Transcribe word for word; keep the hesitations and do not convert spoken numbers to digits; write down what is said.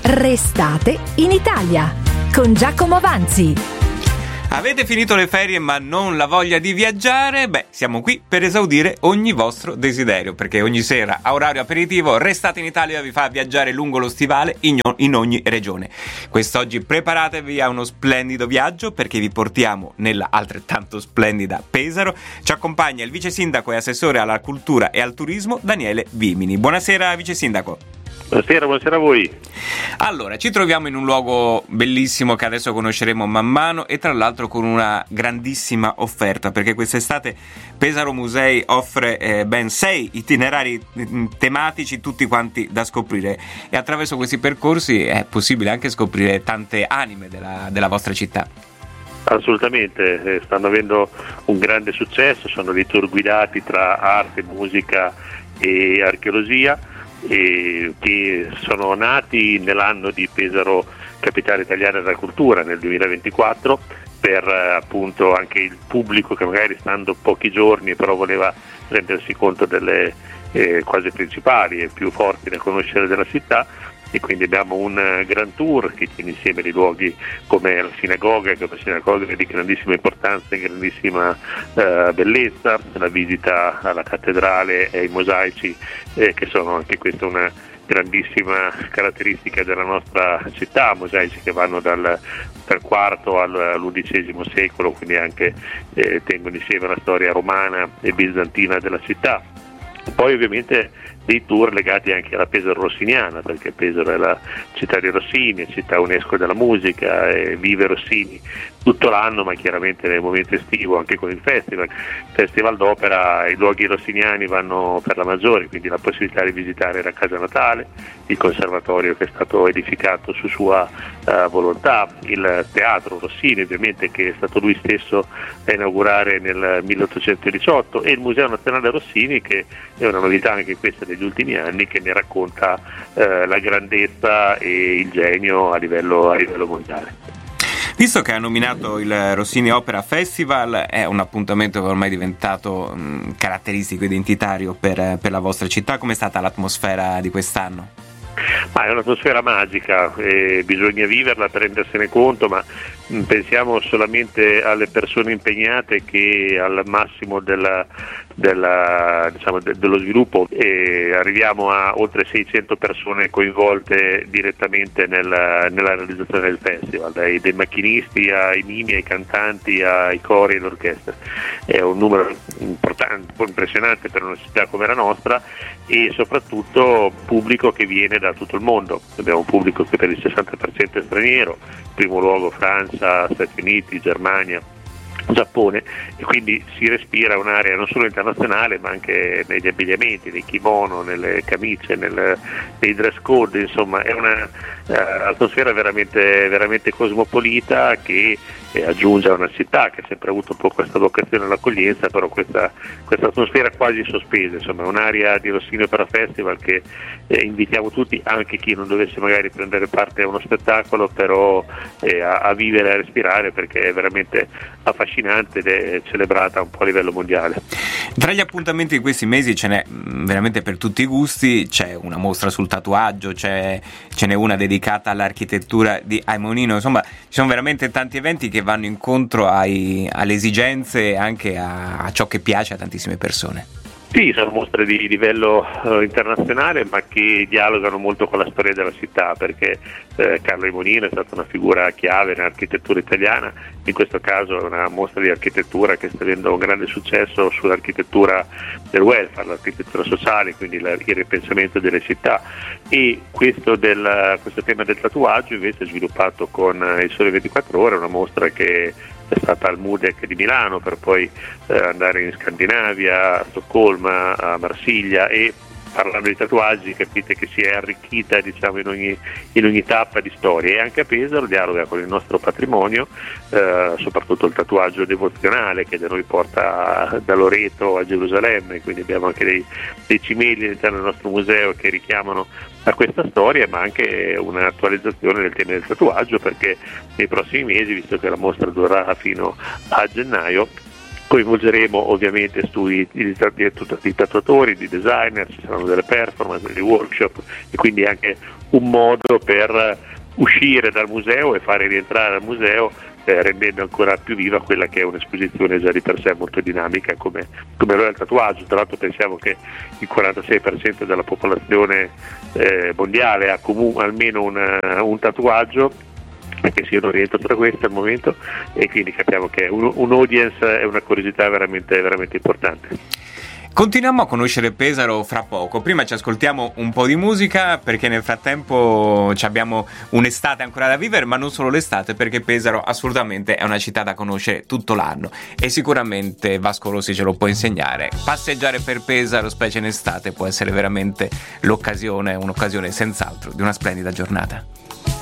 Restate in Italia con Giacomo Vanzi. Avete finito le ferie ma non la voglia di viaggiare? Beh, siamo qui per esaudire ogni vostro desiderio, perché ogni sera a orario aperitivo Restate in Italia vi fa viaggiare lungo lo stivale in, in ogni regione. Quest'oggi preparatevi a uno splendido viaggio, perché vi portiamo nella altrettanto splendida Pesaro. Ci accompagna il vice sindaco e assessore alla cultura e al turismo Daniele Vimini. Buonasera vice sindaco. Buonasera, buonasera a voi. Allora, ci troviamo in un luogo bellissimo che adesso conosceremo man mano, e tra l'altro con una grandissima offerta, perché quest'estate Pesaro Musei offre eh, ben sei itinerari tematici, tutti quanti da scoprire, e attraverso questi percorsi è possibile anche scoprire tante anime della, della vostra città. Assolutamente, eh, stanno avendo un grande successo, sono dei tour guidati tra arte, musica e archeologia, e che sono nati nell'anno di Pesaro Capitale Italiana della Cultura nel duemilaventiquattro, per eh, appunto anche il pubblico che magari stando pochi giorni però voleva rendersi conto delle eh, cose principali e più forti da conoscere della città. E quindi abbiamo un uh, gran tour che tiene insieme dei luoghi come la sinagoga, che è una sinagoga di grandissima importanza e grandissima uh, bellezza, la visita alla cattedrale e ai mosaici, eh, che sono anche questa una grandissima caratteristica della nostra città, mosaici che vanno dal, dal quarto all'undicesimo secolo, quindi anche eh, tengono insieme la storia romana e bizantina della città. Poi ovviamente dei tour legati anche alla Pesaro rossiniana, perché Pesaro è la città di Rossini, è città UNESCO della musica, e vive Rossini tutto l'anno, ma chiaramente nel momento estivo anche con il festival. Festival d'Opera, i luoghi rossiniani vanno per la maggiore, quindi la possibilità di visitare la Casa Natale, il conservatorio che è stato edificato su sua uh, volontà, il teatro Rossini ovviamente che è stato lui stesso a inaugurare nel milleottocentodiciotto, e il Museo Nazionale Rossini, che è una novità anche questa degli ultimi anni, che ne racconta eh, la grandezza e il genio a livello, a livello mondiale. Visto che ha nominato il Rossini Opera Festival, è un appuntamento che ormai è diventato mh, caratteristico, identitario per, per la vostra città. Com'è stata l'atmosfera di quest'anno? Ma è un'atmosfera magica, eh, bisogna viverla per rendersene conto, ma mh, pensiamo solamente alle persone impegnate che al massimo della, della, diciamo, de, dello sviluppo, e arriviamo a oltre seicento persone coinvolte direttamente nel, nella realizzazione del festival, dai, dai macchinisti ai mimi, ai cantanti, ai cori e all'orchestra. È un numero importante, impressionante per una città come la nostra, e soprattutto pubblico che viene da tutto il mondo. Abbiamo un pubblico che per il sessanta per cento è straniero, in primo luogo Francia, Stati Uniti, Germania, Giappone, e quindi si respira un'area non solo internazionale ma anche negli abbigliamenti, nei kimono, nelle camicie, nel, nei dress code, insomma è una uh, atmosfera veramente, veramente cosmopolita, che eh, aggiunge a una città che ha sempre avuto un po' questa vocazione all'accoglienza, però questa, questa atmosfera quasi sospesa, insomma è un'area di Rossini Opera Festival che eh, invitiamo tutti, anche chi non dovesse magari prendere parte a uno spettacolo, però eh, a, a vivere e a respirare, perché è veramente affascinante ed è celebrata un po' a livello mondiale. Tra gli appuntamenti di questi mesi ce n'è veramente per tutti i gusti. C'è una mostra sul tatuaggio, c'è, ce n'è una dedicata all'architettura di Aimonino, insomma ci sono veramente tanti eventi che vanno incontro ai, alle esigenze e anche a, a ciò che piace a tantissime persone. Sì, sono mostre di livello uh, internazionale, ma che dialogano molto con la storia della città, perché eh, Carlo Aimonino è stata una figura chiave nell'architettura italiana. In questo caso è una mostra di architettura che sta avendo un grande successo sull'architettura del welfare, l'architettura sociale, quindi la, il ripensamento delle città. E questo, del, questo tema del tatuaggio invece è sviluppato con il Sole ventiquattro Ore, una mostra che è stata al MUDEC di Milano, per poi eh, andare in Scandinavia, a Stoccolma, a Marsiglia, e parlando di tatuaggi capite che si è arricchita, diciamo, in ogni, in ogni tappa di storia, e anche a Pesaro dialoga con il nostro patrimonio, eh, soprattutto il tatuaggio devozionale che da noi porta da Loreto a Gerusalemme, quindi abbiamo anche dei, dei cimeli all'interno del nostro museo che richiamano a questa storia, ma anche un'attualizzazione del tema del tatuaggio, perché nei prossimi mesi, visto che la mostra durerà fino a gennaio, Coinvolgeremo ovviamente studi di, di, di tatuatori, di designer, ci saranno delle performance, degli workshop, e quindi anche un modo per uscire dal museo e fare rientrare al museo, eh, rendendo ancora più viva quella che è un'esposizione già di per sé molto dinamica come, come lo è il tatuaggio. Tra l'altro pensiamo che il quarantasei per cento della popolazione eh, mondiale ha comunque almeno una, un tatuaggio, che sia in Oriente tra questi al momento, e quindi capiamo che un, un audience è una curiosità veramente, veramente importante. Continuiamo a conoscere Pesaro fra poco. Prima ci ascoltiamo un po' di musica, perché nel frattempo abbiamo un'estate ancora da vivere, ma non solo l'estate, perché Pesaro assolutamente è una città da conoscere tutto l'anno, e sicuramente Vasco Rossi ce lo può insegnare. Passeggiare per Pesaro, specie in estate, può essere veramente l'occasione, un'occasione senz'altro di una splendida giornata.